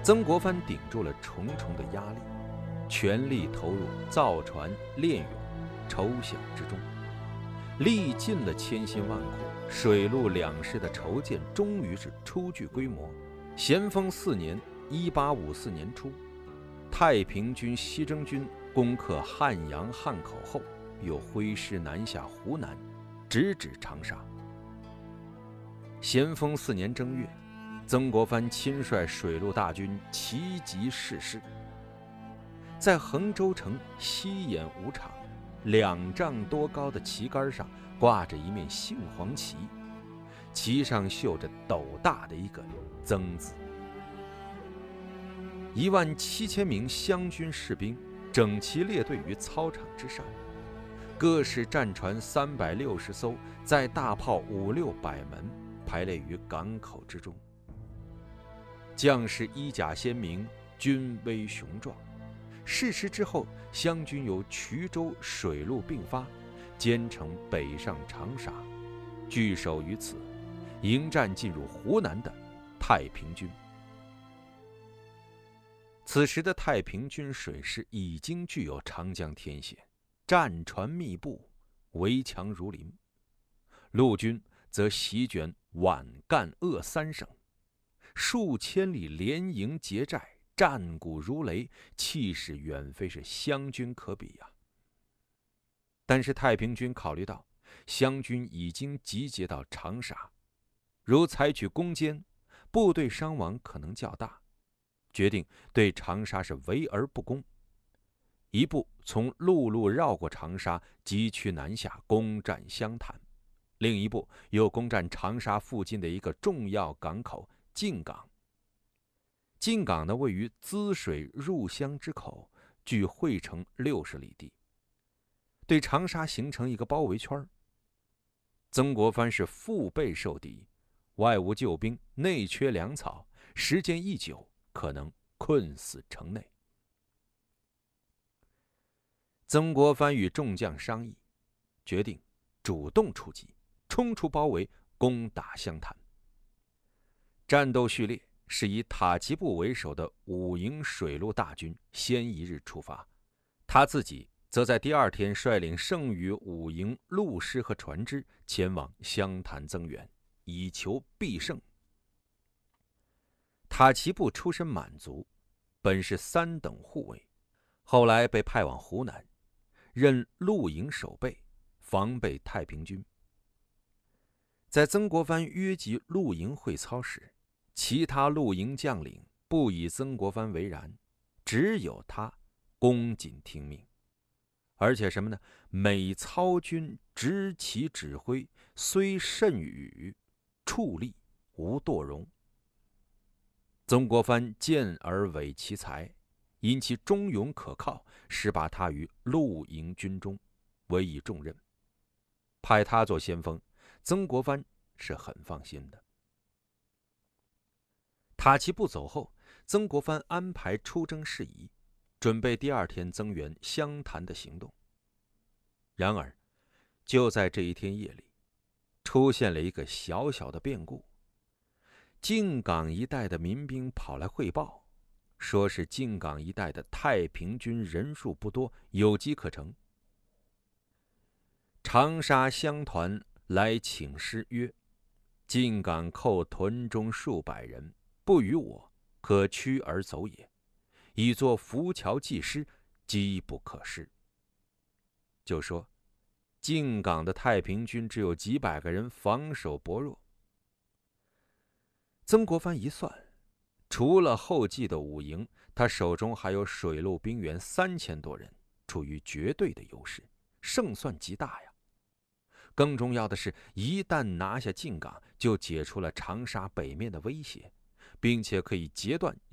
曾国藩顶住了重重的压力，全力投入造船炼涌、筹饷之中，历尽了千辛万苦，水陆两市的筹建终于是初具规模。咸丰4年1854年初，太平军西征军攻克汉阳汉口后，又挥师南下湖南，直指长沙。咸丰4年正月，曾国藩亲率水陆大军齐集誓师，在衡州城西演武场2丈多高的旗杆上挂着一面杏黄旗，旗上绣着斗大的一个曾字。17000名湘军士兵整齐列队于操场之上，各式战船360艘，在大炮500-600门排列于港口之中。将士衣甲鲜明，军威雄壮。誓师之后，湘军由衢州水陆并发，兼程北上长沙，据守于此，迎战进入湖南的太平军。此时的太平军水师已经具有长江天险，战船密布，围墙如林；陆军则席卷皖赣鄂3省，数千里连营结寨，战鼓如雷，气势远非是湘军可比呀。但是太平军考虑到湘军已经集结到长沙，如采取攻坚，部队伤亡可能较大，决定对长沙是围而不攻。一部从陆路绕过长沙，急趋南下攻占湘潭；另一部又攻占长沙附近的一个重要港口靖港。靖港呢，位于滋水入湘之口，距会城60里地，对长沙形成一个包围圈。曾国藩是腹背受敌，外无救兵，内缺粮草，时间一久，可能困死城内。曾国藩与众将商议，决定主动出击，冲出包围，攻打湘潭。战斗序列是以塔奇布为首的5营水陆大军先一日出发，他自己则在第2天率领剩余5营陆师和船只前往湘潭增援，以求必胜。塔奇布出身满族，本是3等护卫，后来被派往湖南，任陆营守备，防备太平军。在曾国藩约集陆营会操时，其他陆营将领不以曾国藩为然，只有他恭谨听命。而且什么呢？每操军执旗指挥，虽甚语，矗立无惰容。曾国藩见而委其才，因其忠勇可靠，实拔他于陆营军中，委以重任，派他做先锋，曾国藩是很放心的。塔奇布走后，曾国藩安排出征事宜，准备第2天增援湘潭的行动。然而，就在这一天夜里，出现了一个小小的变故。靖港一带的民兵跑来汇报，说是靖港一带的太平军人数不多，有机可乘。长沙湘团来请师曰：靖港寇屯中数百人，不与我，可驱而走也。以作浮桥济师，机不可失。就说靖港的太平军只有几百个人，防守薄弱。曾国藩一算，除了后继的5营，他手中还有水陆兵员3000多人，处于绝对的优势，胜算极大呀。更重要的是，一旦拿下靖港，就解除了长沙北面的威胁，并且可以截断